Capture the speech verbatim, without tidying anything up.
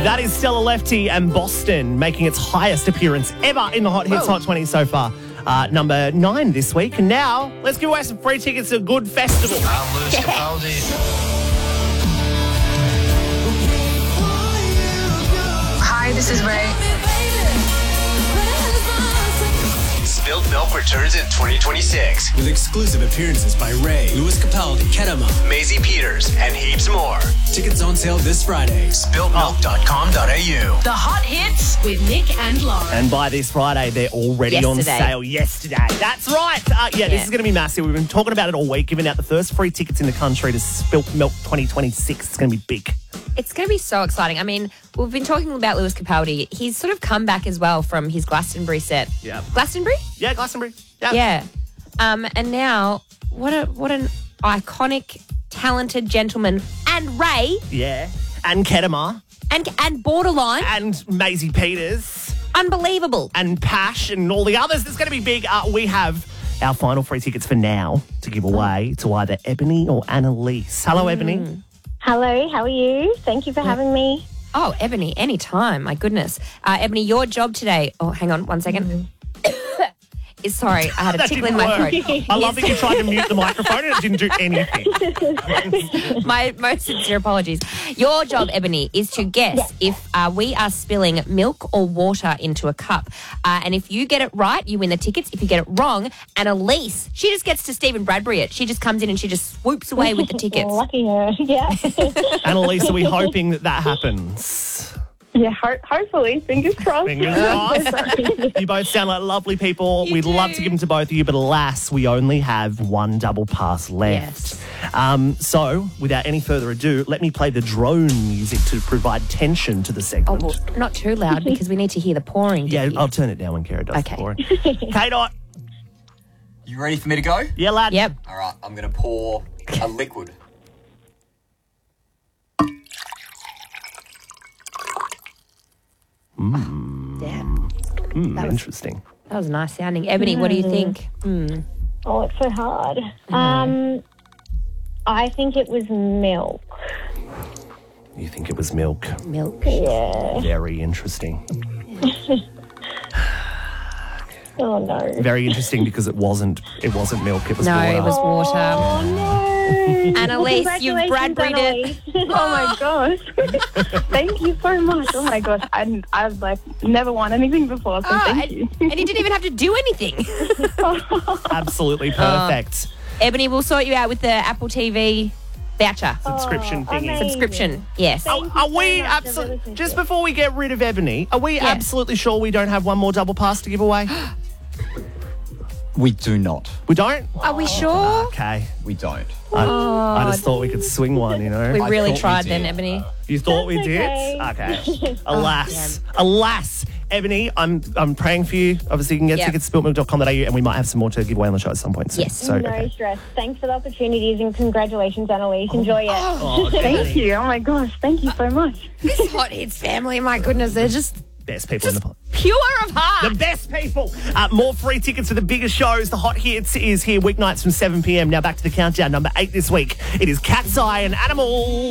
That is Stella Lefty and Boston making its highest appearance ever in the Hot Hits Whoa. Hot twenty so far. Uh, number nine this week. And now, let's give away some free tickets to a good festival. I'm Lewis Capaldi. Hi, this is Ray. Spilt Milk returns in twenty twenty-six with exclusive appearances by Ray, Lewis Capaldi, Kedema, Maisie Peters, and heaps more. Tickets on sale this Friday. spilt milk dot com dot a u. The Hot Hits with Nick and Lauren. And by this Friday, they're already on Yesterday. sale yesterday. That's right. Uh, yeah, this Yeah. is going to be massive. We've been talking about it all week, giving out the first free tickets in the country to Spilt Milk twenty twenty-six. It's going to be big. It's going to be so exciting. I mean, we've been talking about Lewis Capaldi. He's sort of come back as well from his Glastonbury set. Yeah. Glastonbury? Yeah, Glastonbury. Yeah. Yeah. Um, and now, what a what an iconic, talented gentleman. And Ray Yeah. And Kedema. and and Borderline. And Maisie Peters. Unbelievable. And Pash and all the others. That's going to be big. Uh, we have our final free tickets for now to give away to either Ebony or Annalise. Hello, Ebony. Hello, how are you? Thank you for having me. Oh, Ebony, anytime. My goodness. Uh, Ebony, your job today. Oh, hang on one second. is sorry, I had a That tickle in didn't my work. throat. I love that you tried to mute the microphone and it didn't do anything. My most sincere apologies. Your job, Ebony, is to guess Yes. if uh, we are spilling milk or water into a cup. Uh, and if you get it right, you win the tickets. If you get it wrong, Annalise, she just gets to Stephen Bradbury it. She just comes in and she just swoops away with the tickets. Lucky her, yeah. Annalise, are we hoping that that happens? yeah, ho- hopefully, fingers crossed. Fingers crossed. You both sound like lovely people. You We'd do. love to give them to both of you, but alas, we only have one double pass left. Um, so, without any further ado, let me play the drone music to provide tension to the Oh, segment. well, not too loud because we need to hear the pouring. yeah, Dickie. I'll turn it down when Kara does Okay. the pouring. K-Dot. You ready for me to go? Yeah, lad. Yep. All right, I'm going to pour a liquid. Yeah. Hmm, That was- interesting. That was nice sounding. Ebony, what do you think? Hmm. Oh, it's so hard. Um, I think it was milk. You think it was milk? Milk. Yeah. Very interesting. Oh, no. Very interesting because it wasn't. It wasn't milk. It was No, water. it was water. Oh, no. Annalise, you've Congratulations, Bradbury'd it. Annalise. Oh, my gosh. Thank you so much. Oh, my gosh. I, I've, like, never won anything before, so Oh, thank and, you. and you didn't even have to do anything. Absolutely perfect. Ebony, we'll sort you out with the Apple T V voucher. Subscription Oh, thingy. amazing. Subscription, yes. Are, Thank you are so we much. I really absolutely appreciate just it. before we get rid of Ebony? Are we absolutely sure we don't have one more double pass to give away? We do not. We don't. Are we sure? Okay. We don't. I, I just thought we could swing one. You know. We I really thought we tried then, did. Ebony. You thought we That's did? okay. Okay. Alas, alas, Ebony, I'm I'm praying for you. Obviously, you can get Yep. tickets to spilt milk dot com dot a u and we might have some more to give away on the show at some point soon. Yes. So, No okay. stress. Thanks for the opportunities and congratulations, Annalise. Enjoy it. Oh, Thank you. Oh, my gosh. Thank you so much. This Hot Hits family, my goodness, they're just Best people in the pod. pure of heart. The best people. Uh, more free tickets for the biggest shows. The Hot Hits is here weeknights from seven p.m. Now back to the countdown. Number eight this week. It is Cat's Eye and Animal.